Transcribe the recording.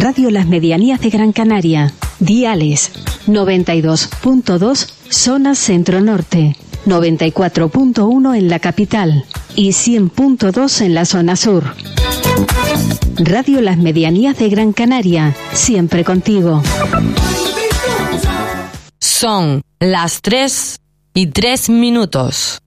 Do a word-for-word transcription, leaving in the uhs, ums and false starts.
Radio Las Medianías de Gran Canaria. Diales noventa y dos punto dos zona centro-norte, noventa y cuatro punto uno en la capital y cien punto dos en la zona sur. Radio Las Medianías de Gran Canaria, siempre contigo. Son las tres y tres minutos.